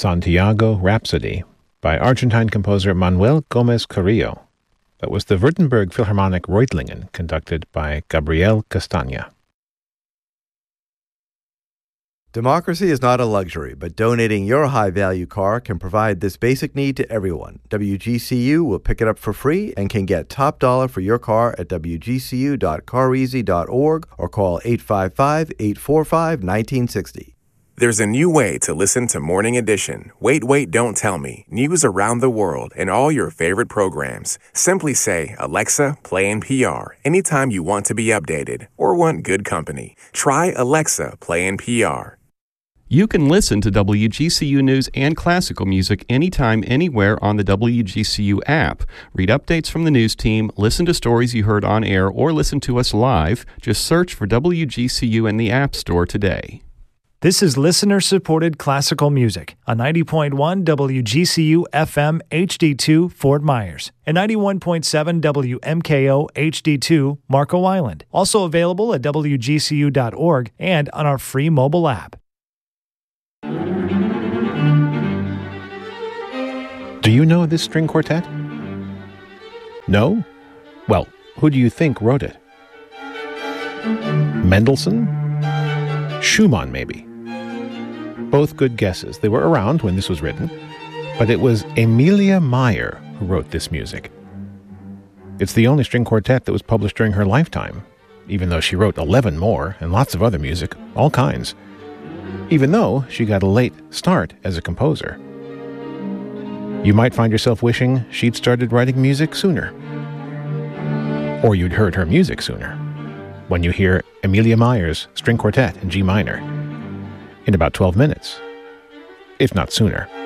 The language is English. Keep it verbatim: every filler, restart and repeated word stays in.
Santiago Rhapsody by Argentine composer Manuel Gómez Carrillo. That was the Württemberg Philharmonic Reutlingen, conducted by Gabriel Castagna. Democracy is not a luxury, but donating your high-value car can provide this basic need to everyone. W G C U will pick it up for free and can get top dollar for your car at w g c u dot car easy dot org or call eight five five, eight four five, one nine six zero. There's a new way to listen to Morning Edition. Wait, wait, don't tell me. News around the world and all your favorite programs. Simply say, Alexa, play N P R anytime you want to be updated or want good company. Try Alexa, play N P R. You can listen to W G C U News and classical music anytime, anywhere on the W G C U app. Read updates from the news team, listen to stories you heard on air, or listen to us live. Just search for W G C U in the App Store today. This is listener-supported classical music on ninety point one W G C U F M H D two Fort Myers and ninety-one point seven W M K O H D two Marco Island. Also available at w g c u dot org and on our free mobile app. Do you know this string quartet? No? Well, who do you think wrote it? Mendelssohn? Schumann, maybe. Both good guesses. They were around when this was written, but it was Emilia Mayer who wrote this music. It's the only string quartet that was published during her lifetime, even though she wrote eleven more and lots of other music, all kinds, even though she got a late start as a composer. You might find yourself wishing she'd started writing music sooner, or you'd heard her music sooner, when you hear Emilia Mayer's string quartet in G minor in about twelve minutes, if not sooner.